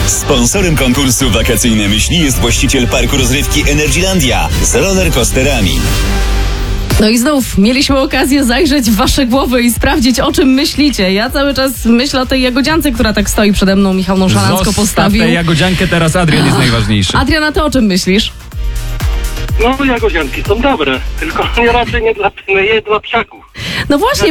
Sponsorem konkursu Wakacyjne Myśli jest właściciel parku rozrywki Energylandia z rollercoasterami. No i znów mieliśmy okazję zajrzeć w wasze głowy i sprawdzić, o czym myślicie. Ja cały czas myślę o tej jagodziance, która tak stoi przede mną. Michał nonszalancko postawił. Tę jagodziankę, teraz Adrian jest najważniejszy. Adrian, a ty o czym myślisz? No, jagodzianki są dobre, tylko raczej nie dla psiaków. No właśnie,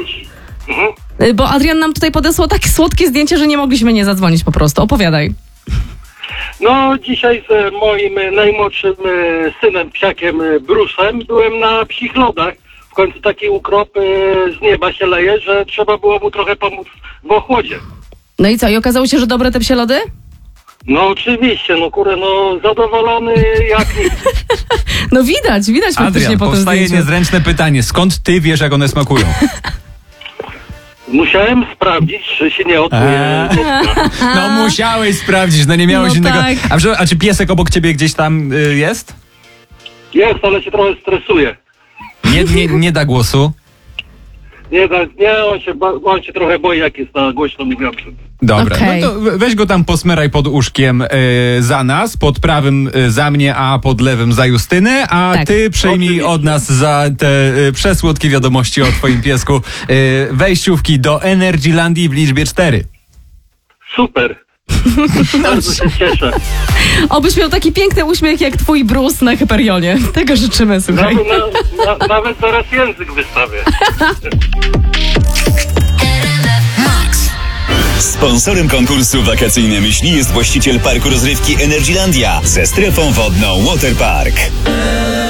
bo Adrian nam tutaj podesłał takie słodkie zdjęcie, że nie mogliśmy nie zadzwonić po prostu. Opowiadaj. No, dzisiaj z moim najmłodszym synem, psiakiem Brusem, byłem na psich lodach. W końcu taki ukrop z nieba się leje, że trzeba było mu trochę pomóc w ochłodzie. No i co? I okazało się, że dobre te psie lody? No oczywiście, zadowolony jak nic. No widać faktycznie Adrian, po tym powstaje zdjęciu. niezręczne pytanie. Skąd ty wiesz, jak one smakują? Musiałem sprawdzić, że się nie odkuje. No musiałeś sprawdzić, no nie miałeś No innego... tak. A czy piesek obok ciebie gdzieś tam jest? Jest, ale się trochę stresuje. Nie da głosu? On się trochę boi, jak jest na głośno mówiącym. Dobra, Okej. no to weź go tam posmeraj pod uszkiem za nas, pod prawym za mnie, a pod lewym za Justynę, a Tak. ty przejmij Oczywiście. od nas za te przesłodkie wiadomości o twoim piesku wejściówki do Energylandii w liczbie 4. Super. Bardzo się cieszę. Obyś miał taki piękny uśmiech jak twój Bruce na Hyperionie. Tego życzymy, słuchaj. Nawet zaraz język wystawię. Sponsorem konkursu Wakacyjne Myśli jest właściciel parku rozrywki Energylandia ze strefą wodną Waterpark.